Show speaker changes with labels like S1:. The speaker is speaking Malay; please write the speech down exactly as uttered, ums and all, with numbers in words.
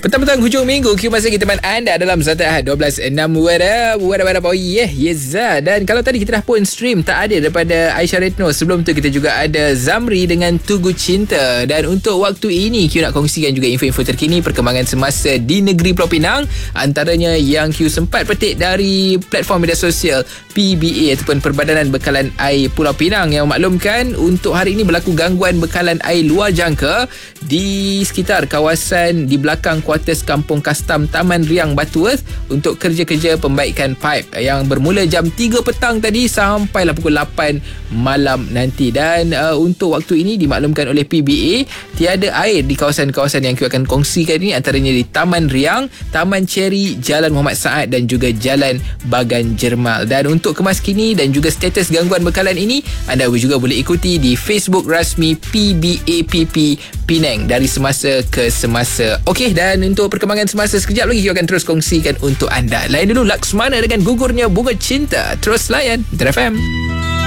S1: Petang-petang hujung minggu, Q masih kita teman anda dalam Zata Ahad dua belas enam. Wada, wada, wada, oh yeah, yes. Dan kalau tadi kita dah pun stream tak ada daripada Aisyah Retno. Sebelum tu kita juga ada Zamri dengan Tugu Cinta. Dan untuk waktu ini, Q nak kongsikan juga info-info terkini perkembangan semasa di negeri Pulau Pinang. Antaranya yang Q sempat petik dari platform media sosial P B A ataupun Perbadanan Bekalan Air Pulau Pinang yang maklumkan untuk hari ini berlaku gangguan bekalan air luar jangka di sekitar kawasan di belakang kuartus Kampung Kastam Taman Riang Butterworth untuk kerja-kerja pembaikan pipe yang bermula jam tiga petang tadi sampailah pukul lapan malam nanti. Dan uh, untuk waktu ini dimaklumkan oleh P B A tiada air di kawasan-kawasan yang kita akan kongsikan ini, antaranya di Taman Riang, Taman Cherry, Jalan Muhammad Saad dan juga Jalan Bagan Jermal. Dan untuk kemaskini dan juga status gangguan bekalan ini, anda juga boleh ikuti di Facebook rasmi P B A P P Penang dari semasa ke semasa. Okey, dan untuk perkembangan semasa sekejap lagi kita akan terus kongsikan untuk anda. Lain dulu Laksmana dengan Gugurnya Bunga Cinta. Terus layan Metro F M.